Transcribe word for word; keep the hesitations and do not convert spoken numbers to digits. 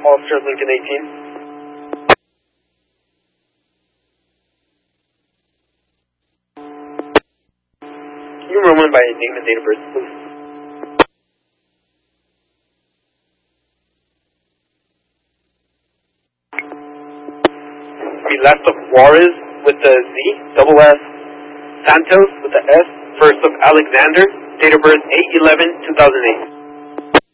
Officer Lincoln eighteen. Can you run one by name and date of birth, please? Last of Juarez with the Z, double S, Santos with the S, first of Alexander, date of birth eight eleven two thousand eight.